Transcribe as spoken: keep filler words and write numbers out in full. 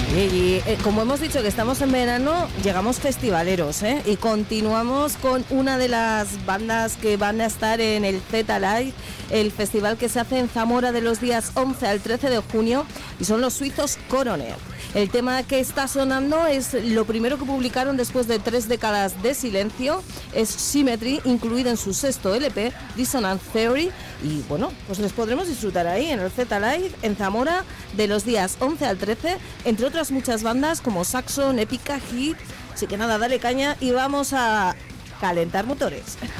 Y, y eh, como hemos dicho que estamos en verano, llegamos festivaleros, ¿eh? Y continuamos con una de las bandas que van a estar en el Z Live, el festival que se hace en Zamora de los días once al trece de junio, y son los suizos Coroner. El tema que está sonando es lo primero que publicaron después de tres décadas de silencio, es Symmetry, incluido en su sexto L P, Dissonance Theory, y bueno, pues les podremos disfrutar ahí en el Z Live, en Zamora, de los días once al trece, entre otras muchas bandas como Saxon, Epica, Hit. Así que nada, dale caña y vamos a calentar motores.